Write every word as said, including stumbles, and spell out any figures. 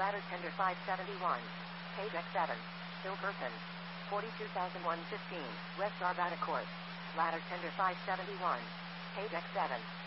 Ladder tender five seventy-one. Page X seven. Hill person. forty-two thousand one hundred fifteen. West Arvada Court. Ladder tender five seventy-one. Page X seven.